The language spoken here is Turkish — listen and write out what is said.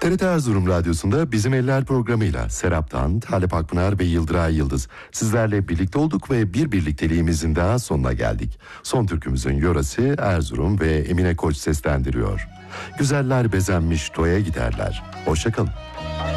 TRT Erzurum Radyosu'nda Bizim Eller programıyla Serap Tan, Talip Akpınar ve Yıldıray Yıldız sizlerle birlikte olduk ve bir birlikteliğimizin daha sonuna geldik. Son türkümüzün yöresi Erzurum ve Emine Koç seslendiriyor. Güzeller bezenmiş toya giderler. Hoşça kalın.